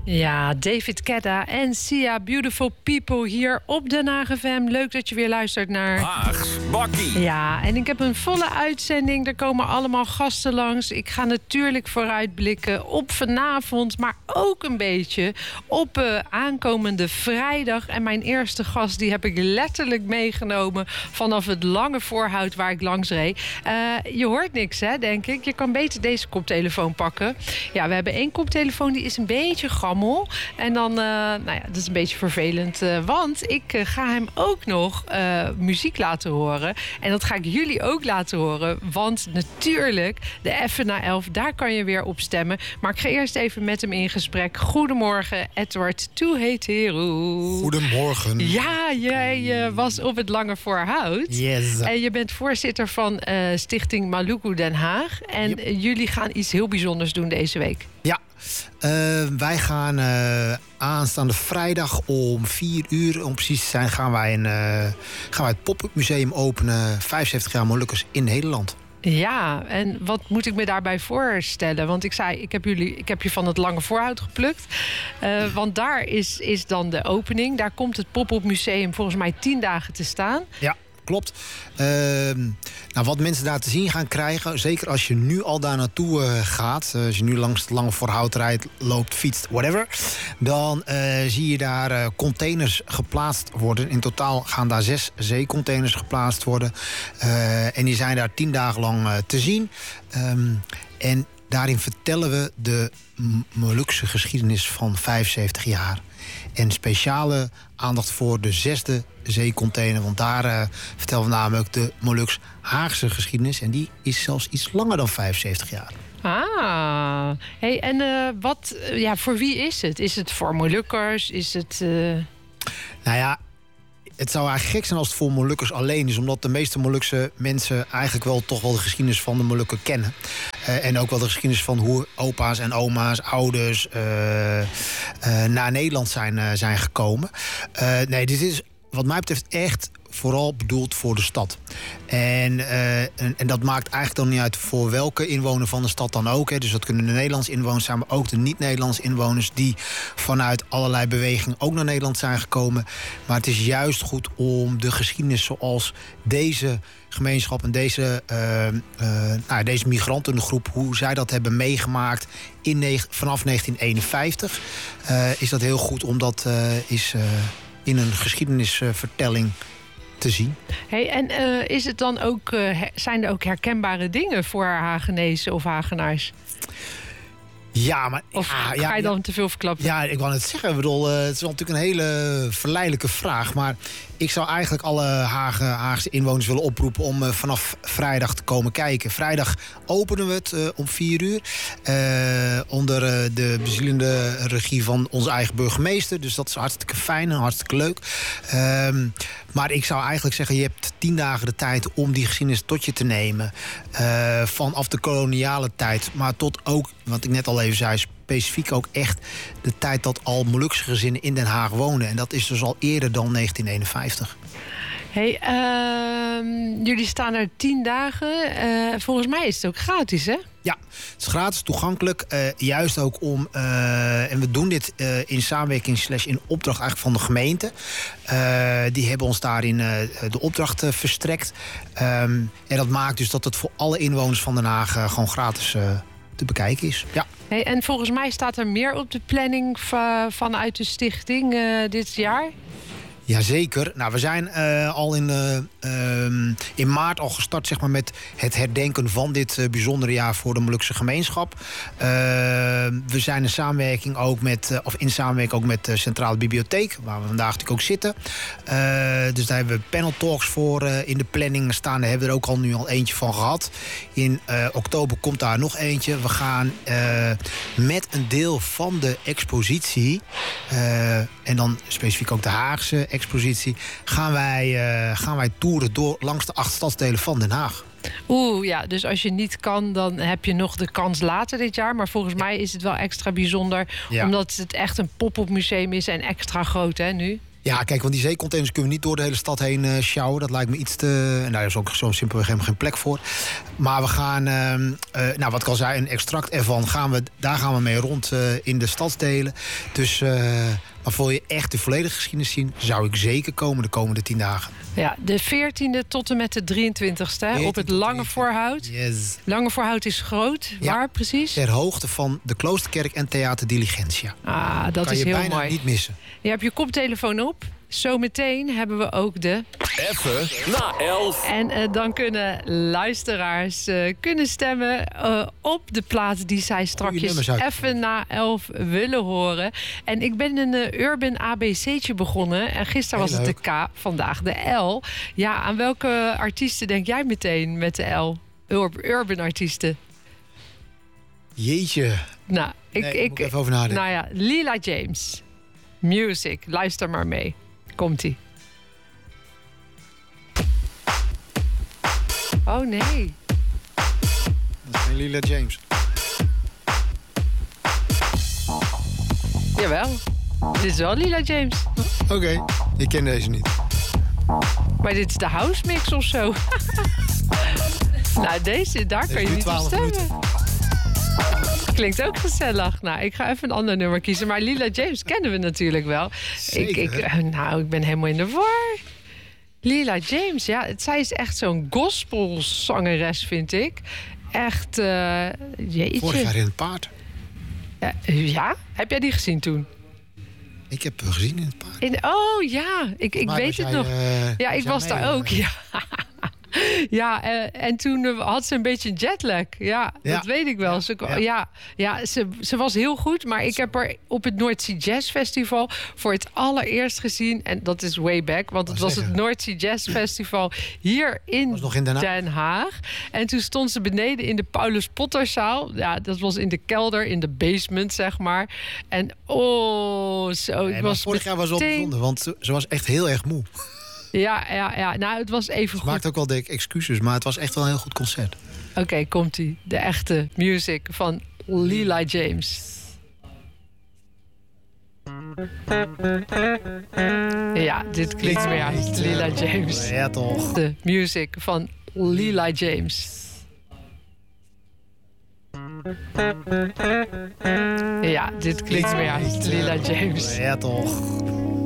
Ja, David Guetta en Sia, Beautiful People hier op Den Haag FM. Leuk dat je weer luistert naar Haags Bakkie. Ja, en ik heb een volle uitzending. Er komen allemaal gasten langs. Ik ga natuurlijk vooruitblikken op vanavond, maar ook een beetje op aankomende vrijdag. En mijn eerste gast, die heb ik letterlijk meegenomen vanaf het Lange Voorhout waar ik langs reed. Je hoort niks, hè, denk ik. Je kan beter deze koptelefoon pakken. Ja, we hebben één koptelefoon, die is een beetje gammel. En dan, dat is een beetje vervelend. Want ik ga hem ook nog muziek laten horen. En dat ga ik jullie ook laten horen. Want natuurlijk, de F na 11, daar kan je weer op stemmen. Maar ik ga eerst even met hem in gesprek. Goedemorgen, Edward Touhetero. Goedemorgen. Ja, jij was op het Lange Voorhout. Yes. En je bent voorzitter van Stichting Maluku Den Haag. En jullie gaan iets heel bijzonders doen deze week. Ja, wij gaan aanstaande vrijdag om 4 uur, om precies te zijn, gaan wij het pop-up museum openen. 75 jaar Molukkers in Nederland. Ja, en wat moet ik me daarbij voorstellen? Want ik zei, ik heb je van het Lange Voorhout geplukt. Want daar is dan de opening. Daar komt het pop-up museum volgens mij 10 dagen te staan. Ja, klopt. Wat mensen daar te zien gaan krijgen, zeker als je nu al daar naartoe gaat, als je nu langs het Lange Voorhout rijdt, loopt, fietst, whatever, dan zie je daar containers geplaatst worden. In totaal gaan daar 6 zeecontainers geplaatst worden. En die zijn daar 10 dagen lang te zien. En daarin vertellen we de Molukse geschiedenis van 75 jaar. En speciale aandacht voor de 6e zeecontainer. Want daar vertellen we namelijk de Moluks-Haagse geschiedenis. En die is zelfs iets langer dan 75 jaar. Ah, hey, en voor wie is het? Is het voor Molukkers? Is het... Nou ja, het zou eigenlijk gek zijn als het voor Molukkers alleen is. Omdat de meeste Molukse mensen eigenlijk wel toch wel de geschiedenis van de Molukken kennen. En ook wel de geschiedenis van hoe opa's en oma's, ouders naar Nederland zijn gekomen. Nee, dit is wat mij betreft echt vooral bedoeld voor de stad. En dat maakt eigenlijk dan niet uit voor welke inwoner van de stad dan ook. Hè. Dus dat kunnen de Nederlandse inwoners zijn, maar ook de niet-Nederlandse inwoners die vanuit allerlei bewegingen ook naar Nederland zijn gekomen. Maar het is juist goed om de geschiedenis zoals deze gemeenschap en deze migrantengroep, hoe zij dat hebben meegemaakt vanaf 1951, is dat heel goed om dat in een geschiedenisvertelling te zien. Hey, en is het dan ook, zijn er ook herkenbare dingen voor Hagenezen of Hagenaars? Ja, maar... Of ga je dan te veel verklappen? Ja, ik wou het zeggen. Ik bedoel, het is natuurlijk een hele verleidelijke vraag. Maar ik zou eigenlijk alle Haagse inwoners willen oproepen om vanaf vrijdag te komen kijken. Vrijdag openen we het om 4 uur. Onder de bezielende regie van onze eigen burgemeester. Dus dat is hartstikke fijn en hartstikke leuk. Maar ik zou eigenlijk zeggen, je hebt 10 dagen de tijd om die geschiedenis tot je te nemen. Vanaf de koloniale tijd, maar tot ook, wat ik net al even zei, specifiek ook echt de tijd dat al Molukse gezinnen in Den Haag wonen. En dat is dus al eerder dan 1951. Hey, jullie staan er 10 dagen. Volgens mij is het ook gratis, hè? Ja, het is gratis toegankelijk. Juist ook om... en we doen dit in samenwerking / in opdracht eigenlijk van de gemeente. Die hebben ons daarin de opdracht verstrekt. En dat maakt dus dat het voor alle inwoners van Den Haag gewoon gratis te bekijken is. Ja. Hey, en volgens mij staat er meer op de planning vanuit de stichting dit jaar. Jazeker. Nou, we zijn al in maart al gestart, zeg maar, met het herdenken van dit bijzondere jaar voor de Molukse gemeenschap. We zijn in samenwerking ook met de Centrale Bibliotheek, waar we vandaag natuurlijk ook zitten. Dus daar hebben we panel talks voor in de planning staan. Daar hebben we er ook nu al eentje van gehad. In oktober komt daar nog eentje. We gaan met een deel van de expositie, en dan specifiek ook de Haagse expositie, gaan wij toeren door langs de 8 stadsdelen van Den Haag. Ja, dus als je niet kan, dan heb je nog de kans later dit jaar. Maar volgens mij is het wel extra bijzonder, omdat het echt een pop-up museum is en extra groot, hè, nu? Ja, kijk, want die zeecontainers kunnen we niet door de hele stad heen sjouwen. Dat lijkt me iets te... Nou, daar is ook zo simpelweg helemaal geen plek voor. Maar we gaan, wat ik al zei, een extract ervan daar gaan we mee rond in de stadsdelen. Dus, maar wil je echt de volledige geschiedenis zien, zou ik zeker komen de komende 10 dagen. Ja, de 14e tot en met de 23e op het Lange Voorhout. Yes. Lange Voorhout is groot. Ja. Waar precies? Ter hoogte van de Kloosterkerk en Theater Diligentia. Ah, dat kan is je heel bijna mooi. niet missen. Je hebt je koptelefoon op. Zometeen hebben we ook de... Even na 11. En dan kunnen luisteraars kunnen stemmen op de plaat die zij strakjes even na 11 willen horen. En ik ben een Urban ABC'tje begonnen. En gisteren was het de K, vandaag de L. Ja, aan welke artiesten denk jij meteen met de L? Urban artiesten. Jeetje. Nou, moet ik even over nadenken. Nou ja, Lila James. Music. Luister maar mee. Komt-ie. Oh nee. Dat is geen Lila James. Jawel. Dit is wel Lila James. Oké, ik ken deze niet. Maar dit is de house mix of zo. Nou, daar kan je niet op stemmen. Klinkt ook gezellig. Nou, ik ga even een ander nummer kiezen. Maar Lila James kennen we natuurlijk wel. Zeker, ik ben helemaal in de war. Lila James, ja. Zij is echt zo'n gospelzangeres, vind ik. Echt, jeetje. Vorig jaar in het paard. Ja? Heb jij die gezien toen? Ik heb hem gezien in het paard. Oh ja, ik weet het nog. Ja, ik was daar ook. Ja. Ja, en toen had ze een beetje een jetlag. Ja, dat weet ik wel. Ze was heel goed. Maar ik heb haar op het North Sea Jazz Festival voor het allereerst gezien. En dat is way back. Want het was het North Sea Jazz Festival hier in Den Haag. En toen stond ze beneden in de Paulus Potterzaal. Ja, dat was in de kelder, in de basement, zeg maar. En vorig jaar was wel bijzonder. Want ze was echt heel erg moe. Ja. Nou, het was even goed. Ze maakt ook wel de excuses, maar het was echt wel een heel goed concert. Oké, komt-ie. De echte music van Lila James. Ja, dit klinkt meer uit Lila James. Ja, toch. De music van Lila James. Ja, dit klinkt meer uit Lila James. Ja, toch.